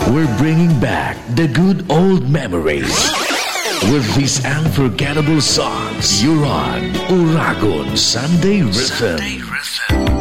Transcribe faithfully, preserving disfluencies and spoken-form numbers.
We're bringing back the good old memories with these unforgettable songs. You're on Uragon Sunday Rhythm. Sunday Rhythm.